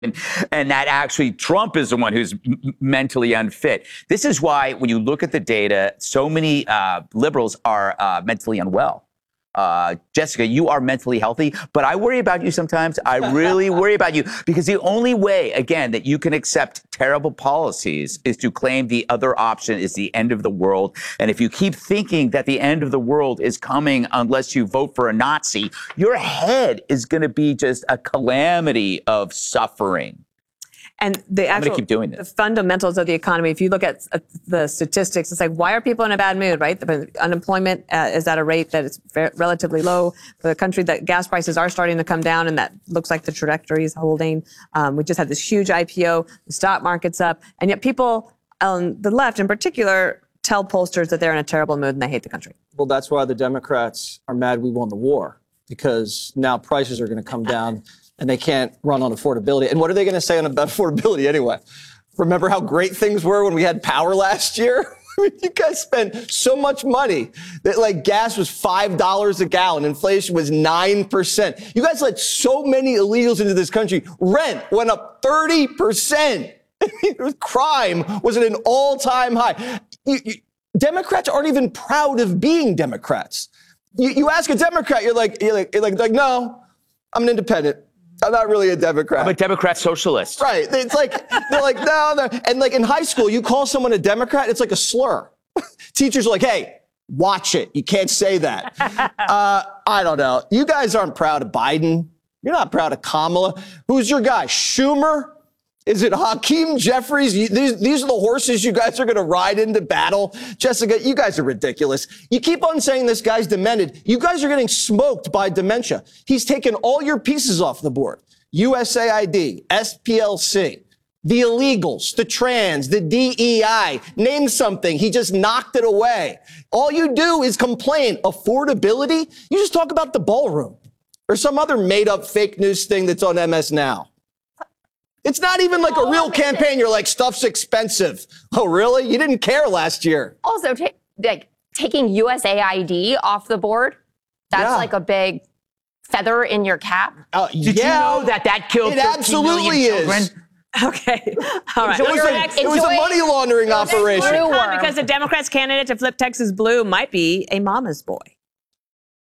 and that actually Trump is the one who's mentally unfit. This is why when you look at the data, so many liberals are mentally unwell. Jessica, you are mentally healthy, but I worry about you sometimes. I really worry about you because the only way, again, that you can accept terrible policies is to claim the other option is the end of the world. And if you keep thinking that the end of the world is coming unless you vote for a Nazi, your head is going to be just a calamity of suffering. And the actual the fundamentals of the economy, if you look at the statistics, it's like, why are people in a bad mood, right? The unemployment is at a rate that is relatively low for the country. That gas prices are starting to come down, and that looks like the trajectory is holding. We just had this huge IPO, the stock market's up, and yet people on the left in particular tell pollsters that they're in a terrible mood and they hate the country. Well, that's why the Democrats are mad we won the war, because now prices are going to come down. And they can't run on affordability. And what are they going to say on about affordability anyway? Remember how great things were when we had power last year? You guys spent so much money that like gas was $5 a gallon. Inflation was 9%. You guys let so many illegals into this country. Rent went up 30%. Crime was at an all-time high. Democrats aren't even proud of being Democrats. You ask a Democrat, you're like, no, I'm an independent. I'm not really a Democrat. I'm a Democrat socialist. Right. It's like, they're like, no. And like in high school, you call someone a Democrat, it's like a slur. Teachers are like, hey, watch it. You can't say that. I don't know. You guys aren't proud of Biden. You're not proud of Kamala. Who's your guy? Schumer? Is it Hakeem Jeffries? These are the horses you guys are going to ride into battle. Jessica, you guys are ridiculous. You keep on saying this guy's demented. You guys are getting smoked by dementia. He's taken all your pieces off the board. USAID, SPLC, the illegals, the trans, the DEI. Name something. He just knocked it away. All you do is complain. Affordability? You just talk about the ballroom or some other made-up fake news thing that's on MS Now. It's not even like a real campaign. You're like, stuff's expensive. Oh, really? You didn't care last year. Also, taking USAID off the board, that's like a big feather in your cap. Did you know that killed 13 million children? Okay. All right. It was a money laundering operation. Because the Democrats' candidate to flip Texas blue might be a mama's boy.